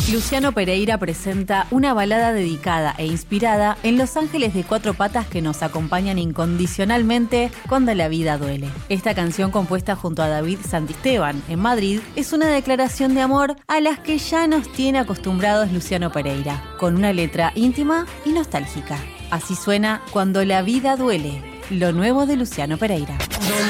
Luciano Pereira presenta una balada dedicada e inspirada en los ángeles de cuatro patas que nos acompañan incondicionalmente cuando la vida duele. Esta canción, compuesta junto a David Santisteban en Madrid, es una declaración de amor a las que ya nos tiene acostumbrados Luciano Pereira, con una letra íntima y nostálgica. Así suena Cuando la vida duele, lo nuevo de Luciano Pereira.